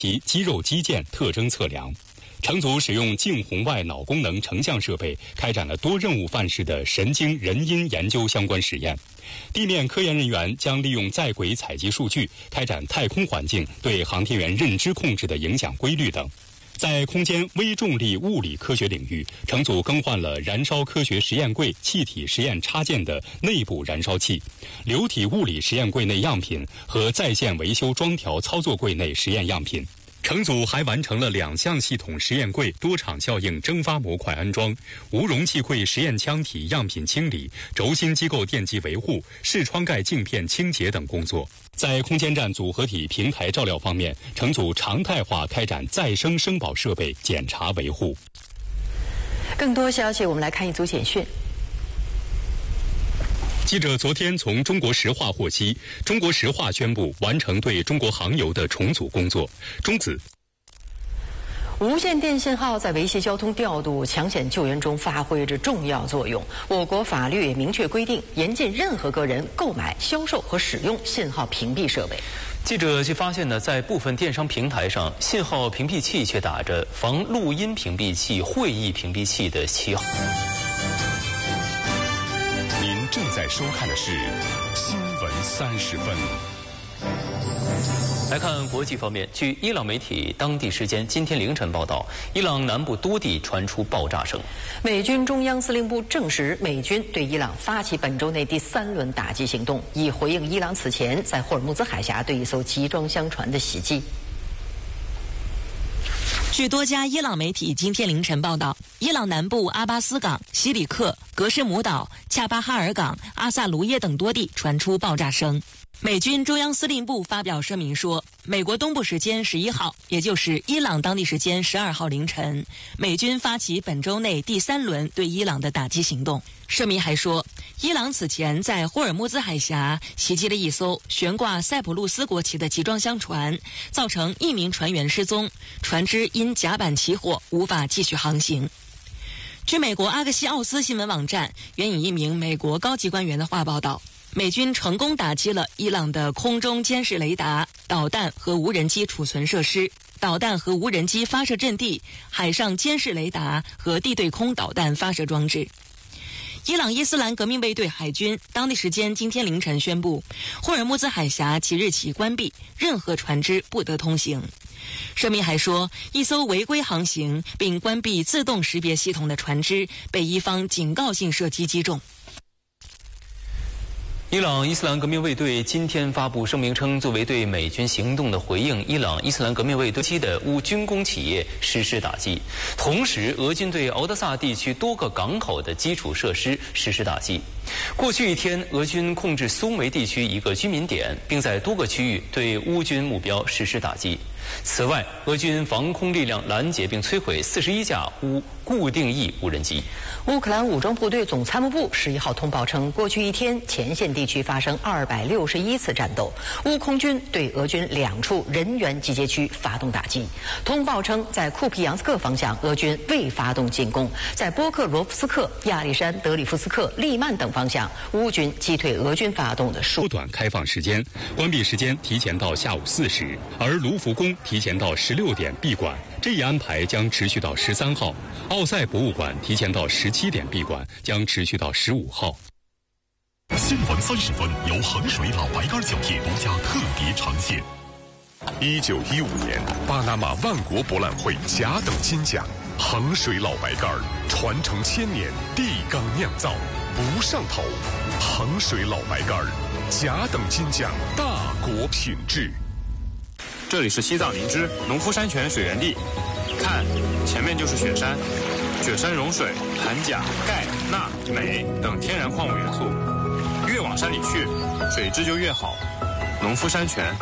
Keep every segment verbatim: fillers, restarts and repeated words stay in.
及肌肉肌腱特征测量。乘组使用近红外脑功能成像设备开展了多任务范式的神经人因研究相关实验。地面科研人员将利用在轨采集数据，开展太空环境对航天员认知控制的影响规律等。在空间微重力物理科学领域，乘组更换了燃烧科学实验柜气体实验插件的内部燃烧器、流体物理实验柜内样品和在线维修装调操作柜内实验样品。乘组还完成了两项系统实验柜多场效应蒸发模块安装、无容器柜实验腔体样品清理、轴心机构电机维护、视窗盖镜片清洁等工作。在空间站组合体平台照料方面，乘组常态化开展再生生保设备检查维护。 更多消息，我们来看一组简讯。 记者昨天从中国石化获悉，中国石化宣布完成对中国航油的重组工作。中子无线电信号在维系交通调度、抢险救援中发挥着重要作用。我国法律也明确规定，严禁任何个人购买、销售和使用信号屏蔽设备。 记者却发现呢，在部分电商平台上，信号屏蔽器却打着防录音屏蔽器、会议屏蔽器的旗号。 您正在收看的是《新闻三十分》。 来看国际方面，据伊朗媒体当地时间今天凌晨报道，伊朗南部多地传出爆炸声。 美军中央司令部证实，美军对伊朗发起本周内第三轮打击行动，以回应伊朗此前在霍尔木兹海峡对一艘集装箱船的袭击。 据多家伊朗媒体今天凌晨报道，伊朗南部阿巴斯港、西里克、格什姆岛、恰巴哈尔港、阿萨卢耶等多地传出爆炸声。美军中央司令部发表声明说，美国东部时间十一号，也就是伊朗当地时间十二号凌晨，美军发起本周内第三轮对伊朗的打击行动。声明还说，伊朗此前在霍尔木兹海峡袭击了一艘悬挂塞浦路斯国旗的集装箱船，造成一名船员失踪，船只因甲板起火无法继续航行。据美国阿克西奥斯新闻网站援引一名美国高级官员的话报道，美军成功打击了伊朗的空中监视雷达、导弹和无人机储存设施、导弹和无人机发射阵地、海上监视雷达和地对空导弹发射装置。伊朗伊斯兰革命卫队海军当地时间今天凌晨宣布，霍尔木兹海峡即日起关闭，任何船只不得通行。声明还说，一艘违规航行并关闭自动识别系统的船只被伊方警告性射击击中。 伊朗伊斯兰革命卫队今天发布声明称，作为对美军行动的回应，伊朗伊斯兰革命卫队期的乌军工企业实施打击，同时俄军对敖德萨地区多个港口的基础设施实施打击。过去一天，俄军控制苏梅地区一个居民点，并在多个区域对乌军目标实施打击。此外，俄军防空力量拦截并摧毁四十一架乌固定翼无人机。 乌克兰武装部队总参谋部十一号通报称，过去一天前线地区发生二百六十一次战斗，乌空军对俄军两处人员集结区发动打击。通报称，在库皮扬斯克方向，俄军未发动进攻；在波克罗夫斯克、亚历山德里夫斯克、利曼等方向，乌军击退俄军发动的数缩短开放时间，关闭时间提前到下午四时，而卢浮宫提前到十六点闭馆。这一安排将持续到十三号。奥赛博物馆提前到十七点闭馆，将持续到十五号。 新闻三十分由衡水老白干酒业独家特别呈现。一九一五年，巴拿马万国博览会甲等金奖，衡水老白干传承千年，地缸酿造，不上头。衡水老白干甲等金奖，大国品质。 这里是西藏林芝农夫山泉水源地，看，前面就是雪山，雪山融水含钾、钙、钠、镁等天然矿物元素，越往山里去，水质就越好。农夫山泉。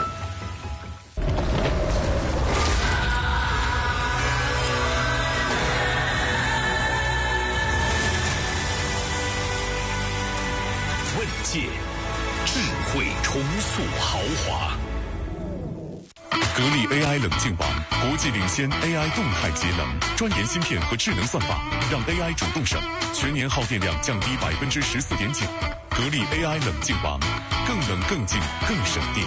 问界，智慧重塑豪华。格力 A I 冷静网，国际领先 A I 动态节能，专研芯片和智能算法，让 A I 主动省，全年耗电量降低百分之十四点九。格力 A I 冷静网，更冷更静更省电。